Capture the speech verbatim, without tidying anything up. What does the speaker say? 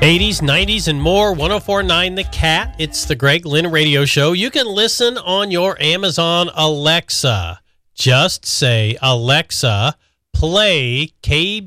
eighties, nineties, and more. one oh four point nine The Cat. It's the Greg Lynn Radio Show. You can listen on your Amazon Alexa. Just say, Alexa, play K